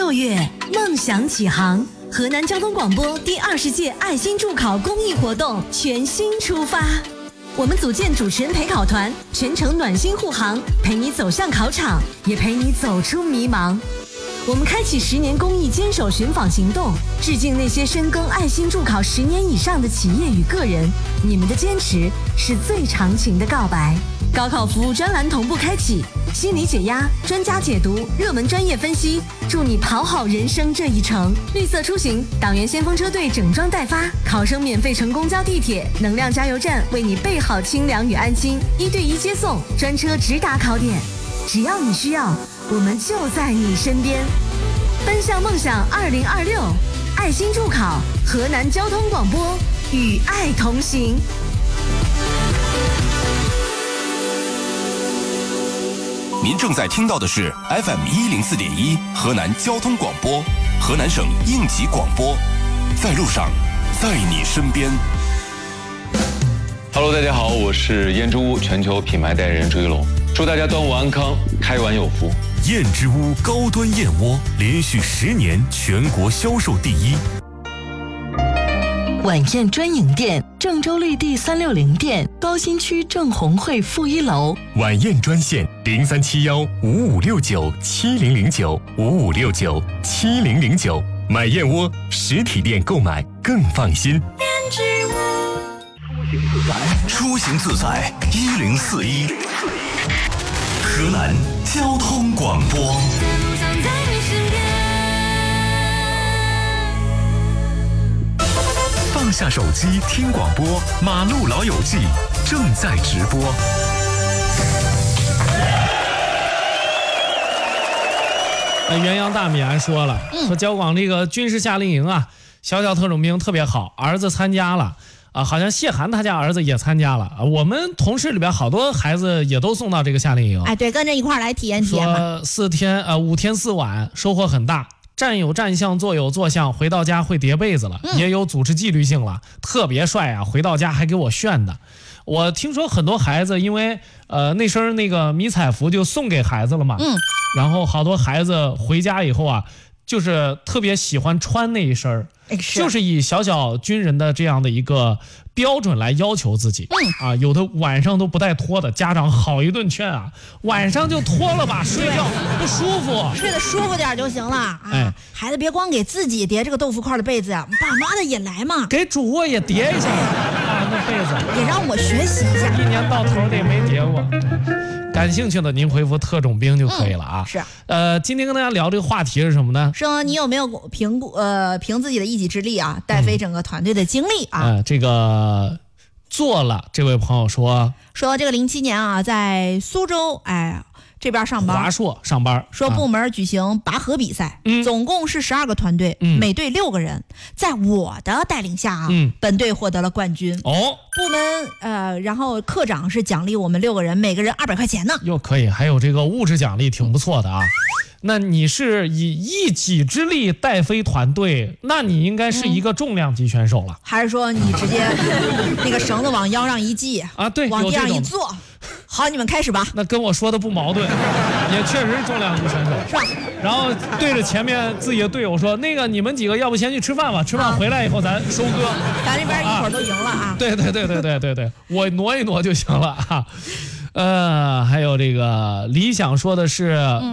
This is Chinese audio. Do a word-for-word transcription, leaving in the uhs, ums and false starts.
六月，梦想起航，河南交通广播第二十届爱心助考公益活动全新出发。我们组建主持人陪考团，全程暖心护航，陪你走向考场，也陪你走出迷茫。我们开启十年公益坚守寻访行动，致敬那些深耕爱心助考十年以上的企业与个人，你们的坚持是最长情的告白。高考服务专栏同步开启，心理解压、专家解读、热门专业分析，助你跑好人生这一程。绿色出行，党员先锋车队整装待发，考生免费乘公交地铁，能量加油站为你备好清凉与安心，一对一接送，专车直达考点。只要你需要，我们就在你身边。奔向梦想二零二六，爱心助考，河南交通广播与爱同行。 您正在听到的是 F M 一零四点一河南交通广播，河南省应急广播，在路上，在你身边。 Hello， 大家好，我是燕之屋全球品牌代言人朱一龙，祝大家端午安康，开碗有福。 燕之屋高端燕窝连续十年全国销售第一。 晚宴专营店，郑州绿地三六零店，高新区郑红汇负一楼。 晚宴专线零三七幺五五六九七零零九五五六九七零零九。买燕窝实体店购买更放心。 燕之屋， 出行自在一零四一，河南交通广播。 放下手机听广播，马路老友记正在直播。 元阳大米还说了，说交广这个军事夏令营啊，小小特种兵特别好，儿子参加了啊，好像谢涵他家儿子也参加了，我们同事里边好多孩子也都送到这个夏令营。 哎，对，跟着一块儿来体验体验嘛。 说四天呃五天四晚，收获很大。站有站相，坐有坐相，回到家会叠被子了，嗯、也有组织纪律性了，特别帅啊！回到家还给我炫的。我听说很多孩子因为呃那身那个迷彩服就送给孩子了嘛，嗯，然后好多孩子回家以后啊，就是特别喜欢穿那一身，就是以小小军人的这样的一个标准来要求自己，嗯啊，有的晚上都不带脱的，家长好一顿劝啊，晚上就脱了吧，睡觉不舒服， 睡得舒服点就行了。啊、哎，孩子别光给自己叠这个豆腐块的被子呀，爸妈的也来嘛， 给主卧也叠一下啊，那被子也让我学习一下， 一年到头的也没叠过。感兴趣的您回复特种兵就可以了啊。 嗯、是， 呃，今天跟大家聊这个话题是什么呢？ 说你有没有评估呃凭自己的一己之力啊，带飞整个团队的经历啊？ 嗯、呃，这个做了。这位朋友说， 说这个零七年啊，在苏州哎这边上班， 华硕上班， 说部门举行拔河比赛， 嗯、 总共是十二个团队，嗯、每队六个人，在我的带领下啊，嗯、本队获得了冠军。 哦， 部门呃，然后科长是奖励我们六个人每个人二百块钱呢。 又可以，还有这个物质奖励，挺不错的啊。那你是以一己之力带飞团队，那你应该是一个重量级选手了。 嗯、还是说你直接那个绳子往腰上一系啊？对， 往地上一坐。好，你们开始吧。 那跟我说的不矛盾，也确实是重量级选手， 是吧？ 然后对着前面自己的队友说：“那个你们几个要不先去吃饭吧，吃饭回来以后咱收割。” 咱这边一会儿都赢了啊！ 对对对对对对对，我挪一挪就行了啊。呃，还有这个理想说的是。嗯